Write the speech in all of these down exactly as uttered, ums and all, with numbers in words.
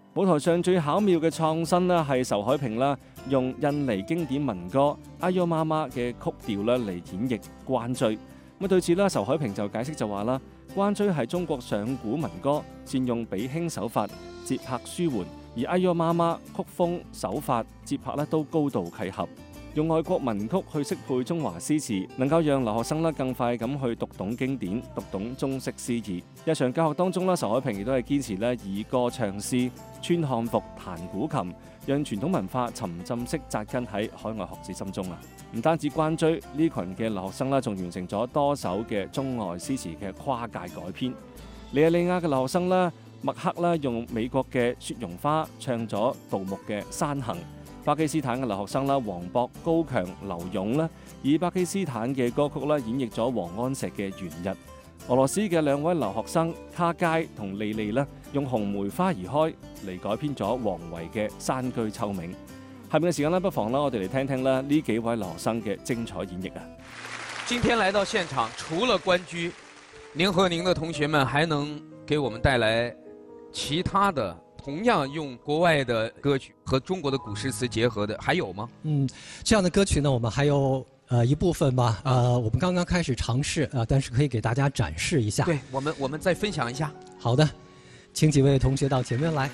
舞台上最巧妙嘅創新呢，係仇海平啦，用印尼經典民歌《哎唷媽媽》嘅曲調咧嚟演繹關雎。咁對此啦，仇海平就解釋就話啦，關雎係中國上古民歌，善用比輕手法，節拍舒緩，而哎唷媽媽曲風、手法、節拍咧都高度契合。用外國文曲去適配中華詩詞，能夠讓留學生咧更快咁去讀懂經典、讀懂中式詩意。日常教學當中咧，仇海平亦都係堅持咧以歌唱詩、穿漢服、彈古琴，讓傳統文化沉浸式扎根喺海外學子心中啊！唔單止關雎，呢群嘅留學生啦，仲完成咗多首嘅中外詩詞嘅跨界改編。尼日利亞嘅留學生啦，麥克啦用美國嘅《雪絨花》唱咗杜牧嘅《山行》。巴基斯坦嘅留學生啦，黃博、高強、劉勇啦，以巴基斯坦嘅歌曲啦演繹咗王安石嘅《元日》。俄羅斯嘅兩位留學生卡佳同莉莉啦，用紅梅花而開嚟改編咗王維嘅《山居秋暝》。下面嘅時間咧，不妨啦，我哋嚟聽聽啦呢幾位留學生嘅精彩演繹啊！ 今天來到現場，除了關雎，您和您的同學們還能給我們帶來其他的？同樣用國外的歌曲和中國的古詩詞結合的，還有嗎？ 嗯，這樣的歌曲呢，我們還有呃一部分吧，呃，我們剛剛開始嘗試啊、呃，但是可以給大家展示一下。 對，我們我們再分享一下。 好的，請幾位同學到前面來。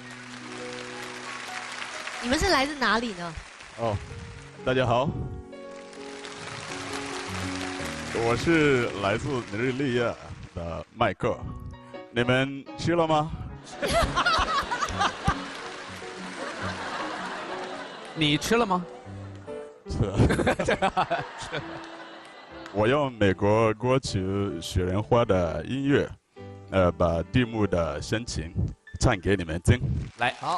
你們是來自哪裡呢？ 哦，大家好，我是來自尼日利亞的麥克，你們吃了嗎？ 你吃了嗎？ 吃了。我用美國歌曲《雪人花》的音樂，呃，把地幕的深情唱給你們聽。 來，好。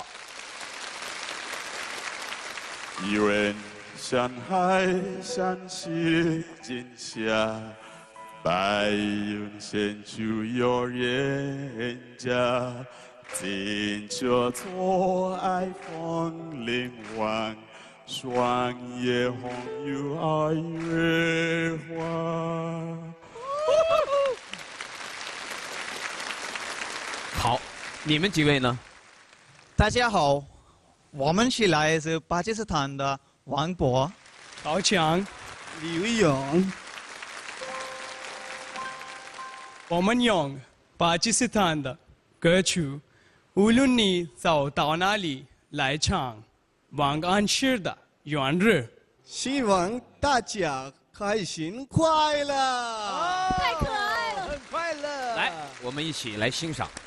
一人山海山溪盡下，白雲深處有人家。金雀錯愛鳳lin灣，霜葉紅又愛月花。 好，你們幾位呢？ 大家好，我們是來自巴基斯坦的王博、 高強、 劉勇。 我們用巴基斯坦的歌曲。無論你走到哪裡來唱王安石的《元日》， 希望大家開心快樂。 太可愛了， 很快樂。 來，我們一起來欣賞。